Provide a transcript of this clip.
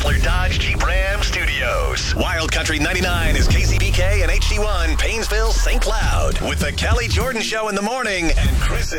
Chrysler Dodge Jeep Ram Studios. Wild Country 99 is KCBK and HD1, Painesville, St. Cloud. With the Kelly Jordan Show in the morning and Chris